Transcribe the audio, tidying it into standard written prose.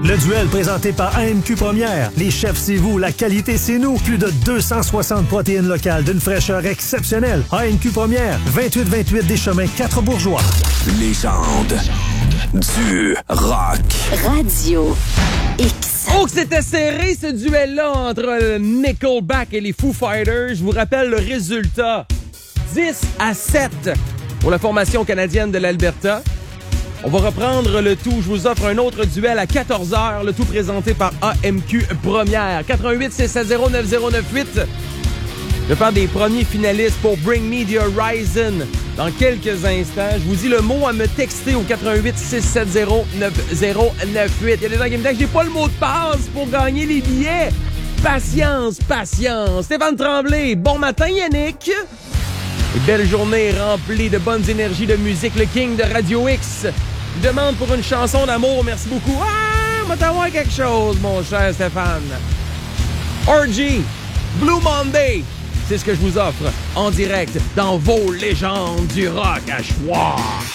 Le duel présenté par AMQ Première. Les chefs, c'est vous. La qualité, c'est nous. Plus de 260 protéines locales d'une fraîcheur exceptionnelle. AMQ Première. 2828 des Chemins 4 Bourgeois. Légende du rock. Radio X. Oh, que c'était serré ce duel-là entre Nickelback et les Foo Fighters. Je vous rappelle le résultat. 10-7 pour la formation canadienne de l'Alberta. On va reprendre le tout. Je vous offre un autre duel à 14h, le tout présenté par AMQ Première. 88-670-9098. Je vais faire des premiers finalistes pour Bring Me the Horizon dans quelques instants. Je vous dis le mot à me texter au 88-670-9098. Il y a des gens qui me disent que j'ai pas le mot de passe pour gagner les billets. Patience, patience. Stéphane Tremblay, bon matin Yannick. Une belle journée remplie de bonnes énergies de musique. Le King de Radio X demande pour une chanson d'amour. Merci beaucoup. Ah, on va t'avoir quelque chose, mon cher Stéphane. RG, Blue Monday. C'est ce que je vous offre en direct dans vos légendes du rock à choix.